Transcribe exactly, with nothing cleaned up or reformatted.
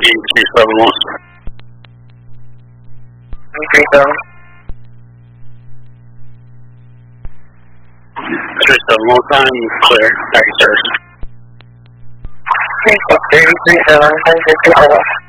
three seven one. three seven. three seven one time, clear, back to service. three seven, three seven,